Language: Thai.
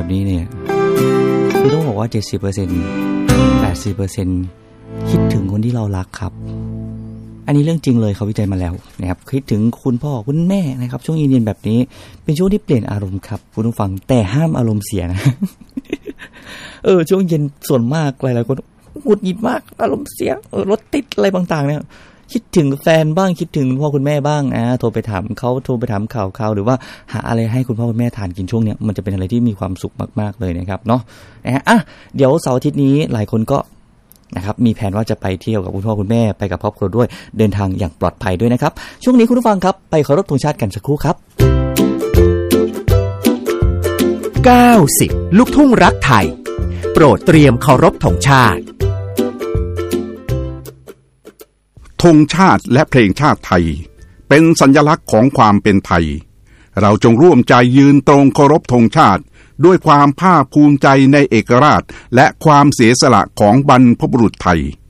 แบบนี้เนี่ยคือต้องบอกว่า 70% 80% คิดถึงคนที่เรารักครับอันนี้เรื่องจริงเลยเขาวิจัยมาแล้วนะครับคิดถึงคุณพ่อคุณแม่นะครับช่วงเย็นๆแบบนี้เป็นช่วงที่เปลี่ยนอารมณ์ครับคุณผู้ฟังแต่ห้ามอารมณ์เสียนะ ช่วงเย็นส่วนมากหลายๆคนหงุดหงิดมากอารมณ์เสียรถติดอะไรต่างๆเนี่ยคิดถึงแฟนบ้างคิดถึงพ่อคุณแม่บ้างโทรไปถามเขาโทรไปถามข่าวหรือว่าหาอะไรให้คุณพ่อคุณแม่ทานกินช่วงเนี้ยมันจะเป็นอะไรที่มีความสุขมากๆเลยนะครับเนาะเดี๋ยวเสาร์อาทิตย์นี้หลายคนก็นะครับมีแผนว่าจะไปเที่ยวกับคุณพ่อคุณแม่ไปกับครอบครัวด้วยเดินทางอย่างปลอดภัยด้วยนะครับช่วงนี้คุณผู้ฟังครับไปเคารพธงชาติกันสักครู่ครับ 90ลูกทุ่งรักไทยโปรดเตรียมเคารพธงชาติธงชาติและเพลงชาติไทยเป็นสัญลักษณ์ของความเป็นไทยเราจงร่วมใจยืนตรงเคารพธงชาติด้วยความภาคภูมิใจในเอกราชและความเสียสละของบรรพบุรุษไทย